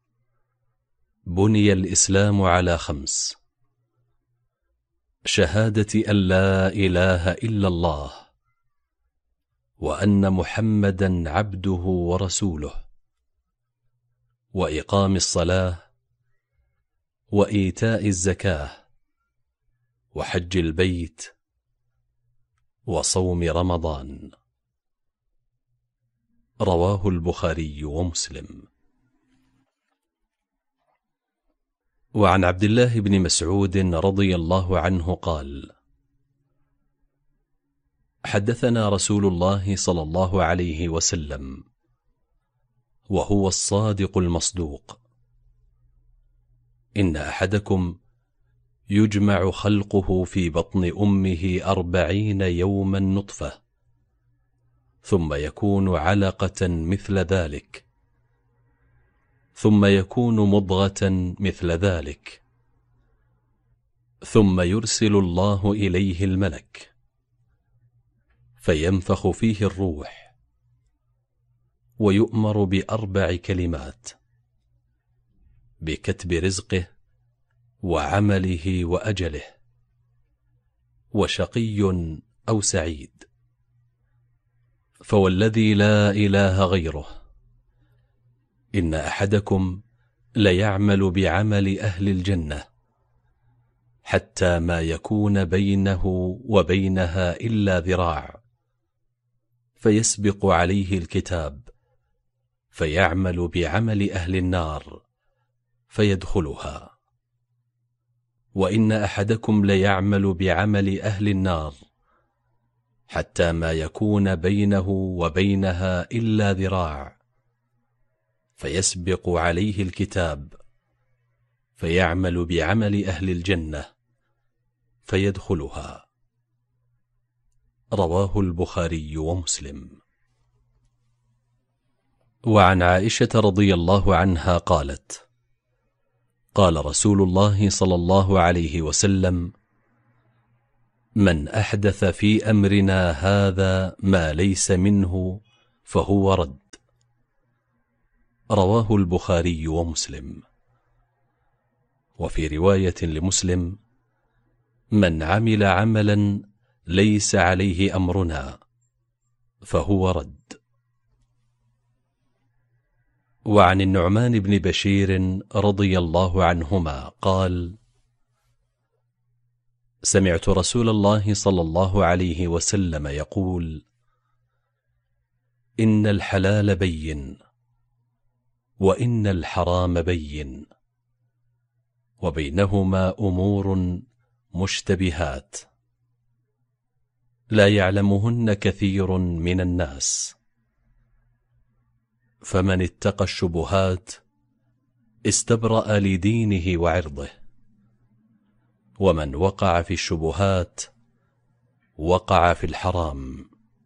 بني الإسلام على خمس: شهادة أن لا إله إلا الله، وأن محمدا عبده ورسوله، وإقام الصلاة، وإيتاء الزكاة، وحج البيت، وصوم رمضان. رواه البخاري ومسلم. وعن عبد الله بن مسعود رضي الله عنه قال: حدثنا رسول الله صلى الله عليه وسلم وهو الصادق المصدوق: إن أحدكم يجمع خلقه في بطن أمه أربعين يوما نطفة، ثم يكون علقة مثل ذلك، ثم يكون مضغة مثل ذلك، ثم يرسل الله إليه الملك فينفخ فيه الروح، ويؤمر بأربع كلمات: بكتب رزقه وعمله وأجله، وشقي أو سعيد. فوالذي لا إله غيره إن أحدكم ليعمل بعمل أهل الجنة حتى ما يكون بينه وبينها إلا ذراع، فيسبق عليه الكتاب فيعمل بعمل أهل النار فيدخلها. وإن أحدكم ليعمل بعمل أهل النار حتى ما يكون بينه وبينها إلا ذراع، فيسبق عليه الكتاب فيعمل بعمل أهل الجنة فيدخلها. رواه البخاري ومسلم. وعن عائشة رضي الله عنها قالت: قال رسول الله صلى الله عليه وسلم: من أحدث في أمرنا هذا ما ليس منه فهو رد. رواه البخاري ومسلم. وفي رواية لمسلم: من عمل عملا ليس عليه أمرنا فهو رد. وعن النعمان بن بشير رضي الله عنهما قال: سمعت رسول الله صلى الله عليه وسلم يقول: إن الحلال بين وإن الحرام بين وبينهما أمور مشتبهات لا يعلمهن كثير من الناس، فمن اتقى الشبهات استبرأ لدينه وعرضه، ومن وقع في الشبهات وقع في الحرام.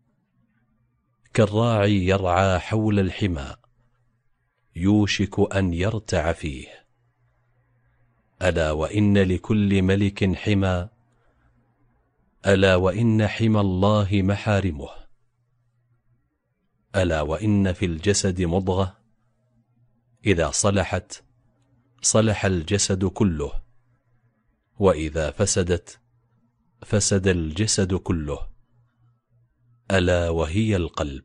كالراعي يرعى حول الحمى يوشك أن يرتع فيه. ألا وإن لكل ملك حمى، ألا وإن حمى الله محارمه. ألا وإن في الجسد مضغة إذا صلحت صلح الجسد كله، وإذا فسدت فسد الجسد كله، ألا وهي القلب.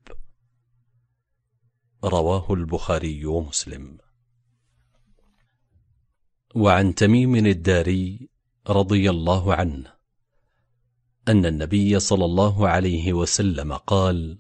رواه البخاري ومسلم. وعن تميم الداري رضي الله عنه أن النبي صلى الله عليه وسلم قال: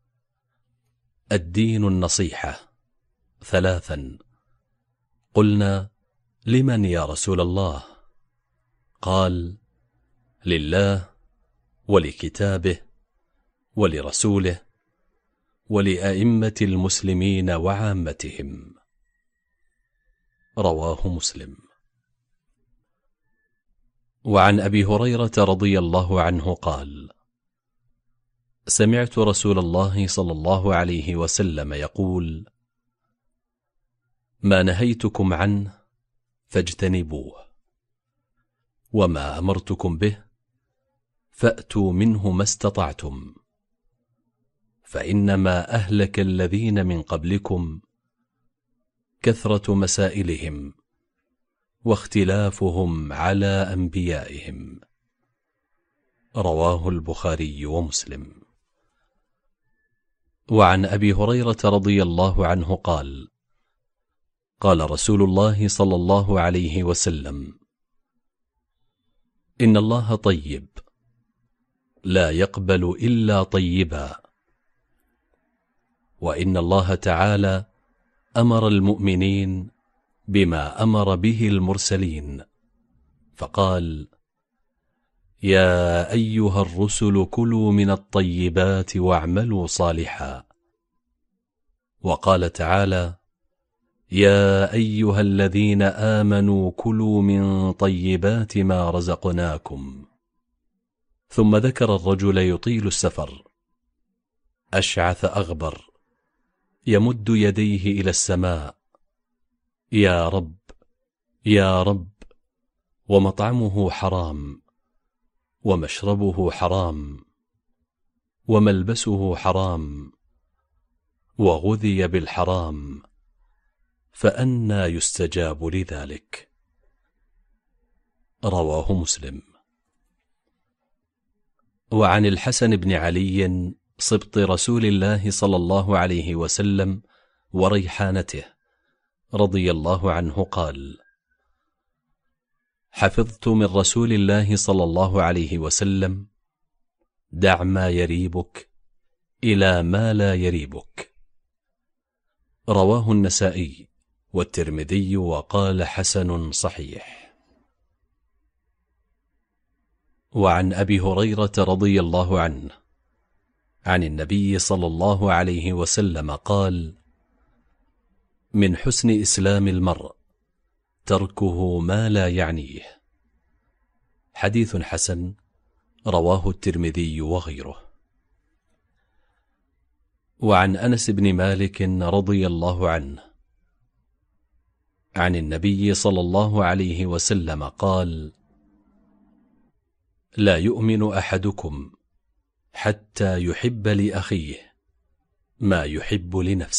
الدين النصيحة. ثلاثا. قلنا: لمن يا رسول الله؟ قال: لله ولكتابه ولرسوله ولأئمة المسلمين وعامتهم. رواه مسلم. وعن أبي هريرة رضي الله عنه قال: سمعت رسول الله صلى الله عليه وسلم يقول: ما نهيتكم عنه فاجتنبوه، وما أمرتكم به فأتوا منه ما استطعتم، فإنما أهلك الذين من قبلكم كثرة مسائلهم واختلافهم على أنبيائهم. رواه البخاري ومسلم. وعن أبي هريرة رضي الله عنه قال: قال رسول الله صلى الله عليه وسلم: إن الله طيب لا يقبل إلا طيبا. وإن الله تعالى أمر المؤمنين بما أمر به المرسلين، فقال: يا أيها الرسل كلوا من الطيبات واعملوا صالحا. وقال تعالى: يا أيها الذين آمنوا كلوا من طيبات ما رزقناكم. ثم ذكر الرجل يطيل السفر أشعث أغبر يمد يديه إلى السماء: يا رب يا رب، ومطعمه حرام ومشربه حرام وملبسه حرام وغذي بالحرام، فأنى يستجاب لذلك. رواه مسلم. وعن الحسن بن علي صبط رسول الله صلى الله عليه وسلم وريحانته رضي الله عنه قال: حفظت من رسول الله صلى الله عليه وسلم: دع ما يريبك إلى ما لا يريبك. رواه النسائي والترمذي وقال: حسن صحيح. وعن أبي هريرة رضي الله عنه عن النبي صلى الله عليه وسلم قال: من حسن إسلام المرء تركه ما لا يعنيه. حديث حسن. رواه الترمذي وغيره. وعن أنس بن مالك رضي الله عنه عن النبي صلى الله عليه وسلم قال: لا يؤمن أحدكم حتى يحب لأخيه ما يحب لنفسه.